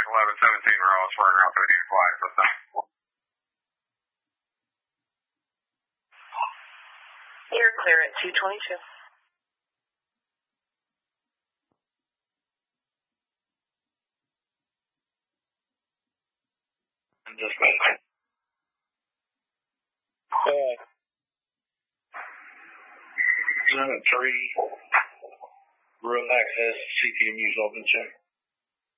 1117 Ross, we're out there to fly for that. You're clear at 222. Just Unit 3, real access, CTMU's open check.